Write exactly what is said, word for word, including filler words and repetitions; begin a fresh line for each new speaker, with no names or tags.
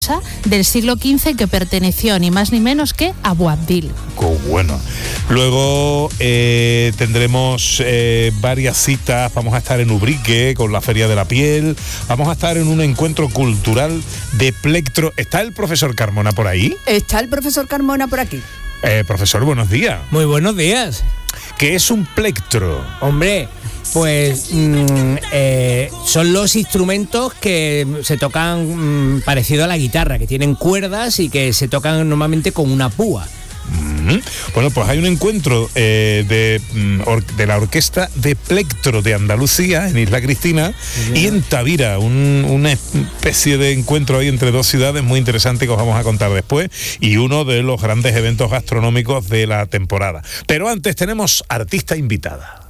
del siglo quince que perteneció ni más ni menos que a Boabdil.
¡Qué bueno! Luego eh, tendremos eh, varias citas. Vamos a estar en Ubrique con la Feria de la Piel. Vamos a estar en un encuentro cultural de plectro. ¿Está el profesor Carmona por ahí?
Está el profesor Carmona por aquí.
Eh, profesor, buenos días.
Muy buenos días.
¿Qué es un plectro?
Hombre, pues mmm, eh, son los instrumentos que se tocan mmm, parecido a la guitarra, que tienen cuerdas y que se tocan normalmente con una púa.
Mm-hmm. Bueno, pues hay un encuentro eh, de, mm, or, de la Orquesta de Plectro de Andalucía en Isla Cristina, sí, y en Tavira, un, una especie de encuentro ahí entre dos ciudades muy interesante que os vamos a contar después, y uno de los grandes eventos gastronómicos de la temporada. Pero antes tenemos artista invitada.